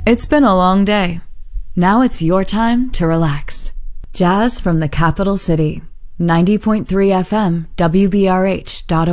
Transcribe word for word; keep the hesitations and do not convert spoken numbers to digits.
It's been a long day. Now it's your time to relax. Jazz from the capital city. ninety point three F M, W B R H dot org.